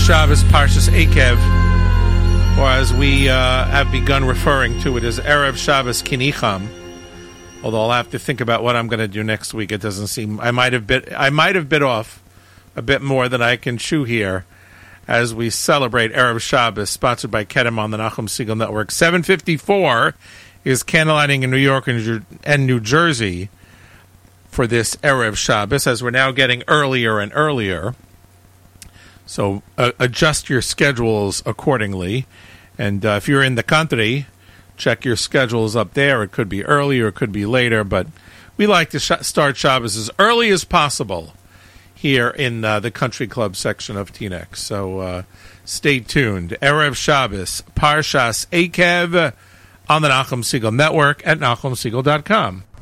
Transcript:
Shabbos Parshas Ekev, or as we have begun referring to it as Erev Shabbos Kinicham. Although I'll have to think about what I'm going to do next week. It doesn't seem I might have bit off a bit more than I can chew here as we celebrate Erev Shabbos, sponsored by Kedem on the Nachum Segal Network. 7:54 is candlelighting in New York and New Jersey for this Erev Shabbos, as we're now getting earlier and earlier. So adjust your schedules accordingly. And if you're in the country, check your schedules up there. It could be earlier, it could be later, but we like to start Shabbos as early as possible here in the Country Club section of Teaneck. So stay tuned. Erev Shabbos, Parshas Ekev on the Nachum Segal Network at NachumSegal.com.